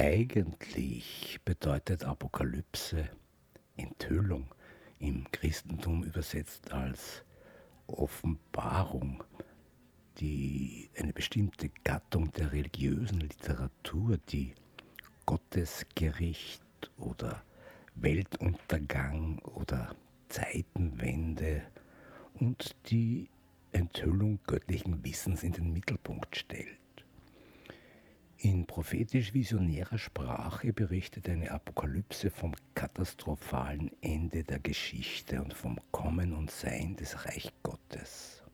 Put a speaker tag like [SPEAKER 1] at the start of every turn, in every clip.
[SPEAKER 1] Eigentlich bedeutet Apokalypse Enthüllung, im Christentum übersetzt als Offenbarung, die eine bestimmte Gattung der religiösen Literatur, die Gottesgericht oder Weltuntergang oder Zeitenwende und die Enthüllung göttlichen Wissens in den Mittelpunkt stellt. In prophetisch-visionärer Sprache berichtet eine Apokalypse vom katastrophalen Ende der Geschichte und vom Kommen und Sein des Reich Gottes.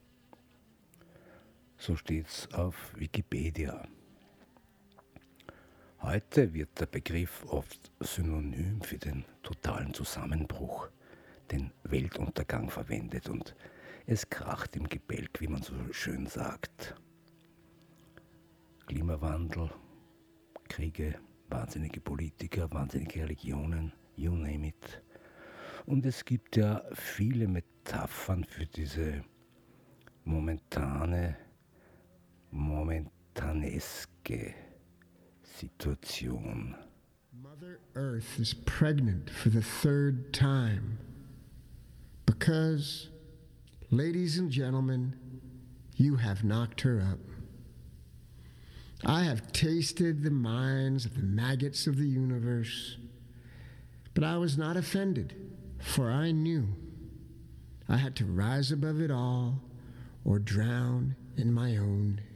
[SPEAKER 1] So steht's auf Wikipedia. Heute wird der Begriff oft synonym für den totalen Zusammenbruch, den Weltuntergang verwendet und es kracht im Gebälk, wie man so schön sagt. Klimawandel, Kriege, wahnsinnige Politiker, wahnsinnige Religionen, you name it. Und es gibt ja viele Metaphern für diese momentaneske Situation.
[SPEAKER 2] Mother Earth is pregnant for the third time because, ladies and gentlemen, you have knocked her up. I have tasted the minds of the maggots of the universe, but I was not offended, for I knew I had to rise above it all or drown in my own